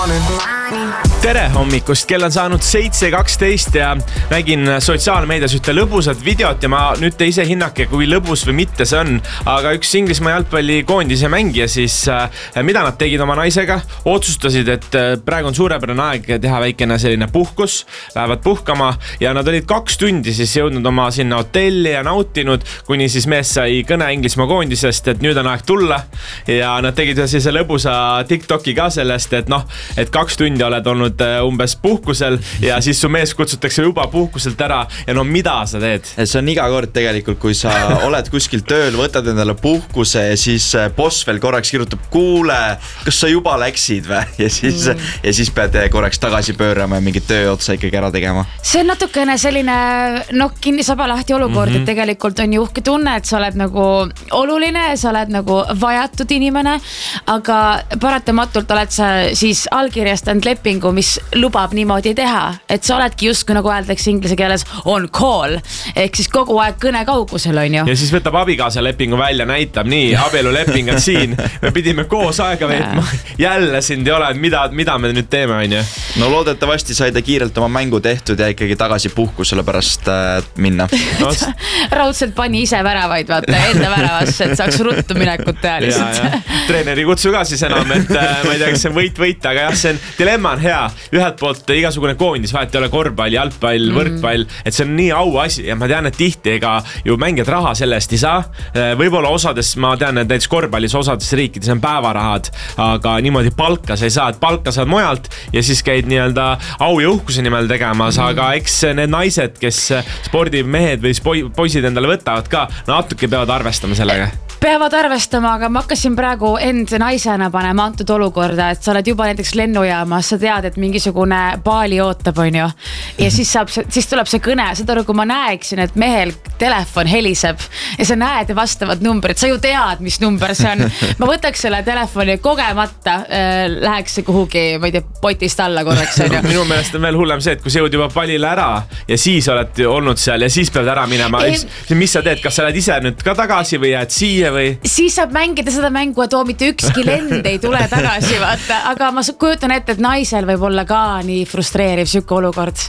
Tere hommikust, kell on saanud 7:12 ja nägin sotsiaalmeedias ühte lõbusat videot ja ma nüüd te ise hinnake, kui lõbus või mitte see on. Aga üks Inglismaa jalgpallikoondise mängija siis, mida nad tegid oma naisega, otsustasid, et praegu on suurepärane aeg teha väikene selline puhkus, lähevad puhkama ja nad olid 2 tundi siis jõudnud oma sinna hotelli ja nautinud, kuni siis mees sai kõne Inglismaa koondisest, et nüüd on aeg tulla ja nad tegid siis lõbusa TikToki ka sellest, et et 2 tundi oled olnud umbes puhkusel ja siis su mees kutsutakse juba puhkuselt ära ja mida sa teed? See on iga kord tegelikult, kui sa oled kuskil tööl, võtad endale puhkuse ja siis boss veel korraks kirjutab, kuule, kas sa juba läksid või? Ja siis pead korraks tagasi pöörama ja mingit töö otsa ikkagi ära tegema. See on natukene selline kinnisaba lahti olukord, et tegelikult on ju uhke tunne, et sa oled nagu oluline, sa oled nagu vajatud inimene, aga paratamatult oled sa siis allkirjastanud lepingu, mis lubab niimoodi teha, et sa oledki justkui nagu öeldakse inglise keeles on call, ehk siis kogu aeg kõne kaugusel on ju. Ja siis võtab abikaasa lepingu välja, näitab nii, abieluleping on siin, me pidime koos aega veetma, jälle sind ei ole, mida me nüüd teeme, on ju? No loodetavasti sai ta kiirelt oma mängu tehtud ja ikkagi tagasi puhkusele pärast minna. Raudselt pani ise väravaid, vaata, enda väravasse, et saaks ruttu minekut teha lihtsalt. Treeneri kutsu ka siis enam, et ma ei tea, kas see on võit, aga jah, see on dilemma on hea. Ühelt poolt igasugune koondis, vahet ei ole korvpall, jalgpall, võrkpall, et see on nii auasi ja ma tean, et tihti ega ju mängijad raha selle eest ei saa. Võib-olla osades, ma tean, et näiteks korvpallis osades riikides on päevarahad, aga niimoodi palka sa ei saa, et palka saad mujalt ja siis käid nii-öelda au ja uhkuse nimel tegemas, aga eks need naised, kes spordimehed või poisid endale võtavad ka, natuke peavad arvestama sellega. Peavad arvestama, aga ma hakkasin praegu end naisena panema antud olukorda, et sa oled juba näiteks lennujaamas, sa tead, et mingisugune baali ootab, on ju. Ja siis tuleb see kõne, seda kui ma näeksin, et mehel telefon heliseb ja sa näed vastavad numbrid, sa ju tead, mis number see on. Ma võtaks selle telefoni kogemata, läheks see kuhugi, ma ei tea, potist alla korraks, on ju. Minu meelest on veel hullem see, et kui sa jõud juba pallile ära ja siis oled olnud seal ja siis pead ära minema. Mis sa teed, kas sa oled ise nüüd ka tagasi või jääd siia? Või? Siis saab mängida seda mängu, et mitte ükski lend ei tule tagasi, vaata. Aga ma kujutan ette, et naisel võib olla ka nii frustreeriv siuke olukord.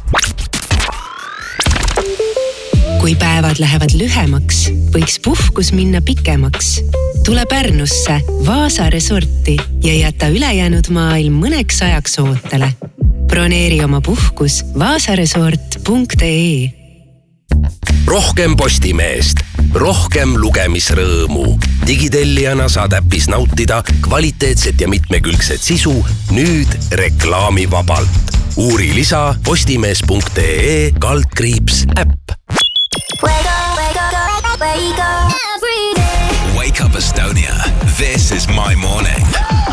Kui päevad lähevad lühemaks, võiks puhkus minna pikemaks. Tule Pärnusse Vaasa resorti ja jäta ülejäänud maailm mõneks ajaks ootele. Broneeri oma puhkus vaasaresort.ee. Rohkem Postimeest, rohkem lugemisrõõmu. Digitellijana saad äpis nautida kvaliteetset ja mitmekülgset sisu nüüd reklaamivabalt. Uuri lisa postimees.ee/äpp.